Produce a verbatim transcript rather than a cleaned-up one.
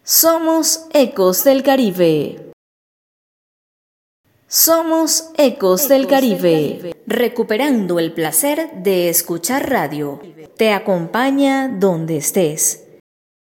Somos Ecos del Caribe. Somos Ecos del Caribe, recuperando el placer de escuchar radio. Te acompaña donde estés.